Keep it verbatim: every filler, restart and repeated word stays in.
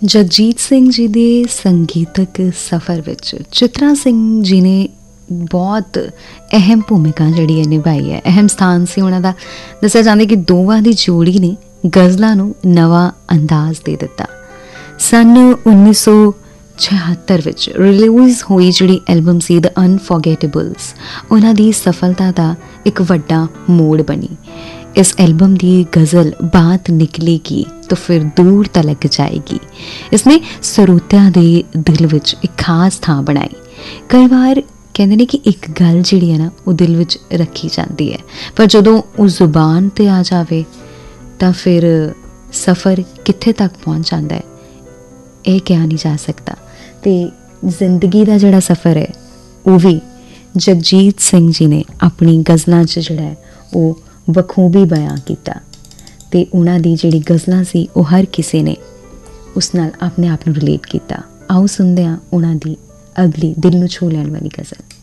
ਜਗਜੀਤ ਸਿੰਘ ਜੀ ਦੇ ਸੰਗੀਤਕ ਸਫ਼ਰ ਵਿੱਚ ਚਿਤਰਾ ਸਿੰਘ ਜੀ ਨੇ ਬਹੁਤ ਅਹਿਮ ਭੂਮਿਕਾ ਜਿਹੜੀ ਹੈ ਨਿਭਾਈ ਹੈ। ਅਹਿਮ ਸਥਾਨ ਸੀ ਉਹਨਾਂ ਦਾ। ਦੱਸਿਆ ਜਾਂਦਾ ਕਿ ਦੋਵਾਂ ਦੀ ਜੋੜੀ ਨੇ ਗਜ਼ਲਾਂ ਨੂੰ ਨਵਾਂ ਅੰਦਾਜ਼ ਦੇ ਦਿੱਤਾ। ਸੰਨ ਉੱਨੀ ਸੌ ਛਿਹੱਤਰ ਵਿੱਚ ਰਿਲੀਜ਼ ਹੋਈ ਜਿਹੜੀ ਐਲਬਮ ਸੀ ਦ ਅਨਫੋਰਗੇਟੇਬਲਸ, ਉਹਨਾਂ ਦੀ ਸਫਲਤਾ ਦਾ ਇੱਕ ਵੱਡਾ ਮੋੜ ਬਣੀ। ਇਸ ਐਲਬਮ ਦੀ ਗਜ਼ਲ ਬਾਤ ਨਿਕਲੇਗੀ ਤਾਂ ਫਿਰ ਦੂਰ ਤਲਕ ਜਾਏਗੀ, ਇਸਨੇ ਸਰੋਤਿਆਂ ਦੇ ਦਿਲ ਵਿੱਚ ਇੱਕ ਖਾਸ ਥਾਂ ਬਣਾਈ। ਕਈ ਵਾਰ ਕਹਿੰਦੇ ਨੇ ਕਿ ਇੱਕ ਗੱਲ ਜਿਹੜੀ ਹੈ ਨਾ ਉਹ ਦਿਲ ਵਿੱਚ ਰੱਖੀ ਜਾਂਦੀ ਹੈ, ਪਰ ਜਦੋਂ ਉਹ ਜ਼ੁਬਾਨ 'ਤੇ ਆ ਜਾਵੇ ਤਾਂ ਫਿਰ ਸਫ਼ਰ ਕਿੱਥੇ ਤੱਕ ਪਹੁੰਚ ਜਾਂਦਾ ਹੈ ਇਹ ਕਿਹਾ ਨਹੀਂ ਜਾ ਸਕਦਾ। ਅਤੇ ਜ਼ਿੰਦਗੀ ਦਾ ਜਿਹੜਾ ਸਫ਼ਰ ਹੈ ਉਹ ਵੀ ਜਗਜੀਤ ਸਿੰਘ ਜੀ ਨੇ ਆਪਣੀ ਗਜ਼ਲਾਂ 'ਚ ਜਿਹੜਾ ਹੈ ਉਹ ਬਖੂਬੀ ਬਿਆਨ ਕੀਤਾ। ਅਤੇ ਉਹਨਾਂ ਦੀ ਜਿਹੜੀ ਗਜ਼ਲਾਂ ਸੀ ਉਹ ਹਰ ਕਿਸੇ ਨੇ ਉਸ ਨਾਲ ਆਪਣੇ ਆਪ ਨੂੰ ਰਿਲੇਟ ਕੀਤਾ। ਆਓ ਸੁਣਦੇ ਹਾਂ ਉਹਨਾਂ ਦੀ ਅਗਲੀ ਦਿਲ ਨੂੰ ਛੂਹ ਲੈਣ ਵਾਲੀ ਗਜ਼ਲ।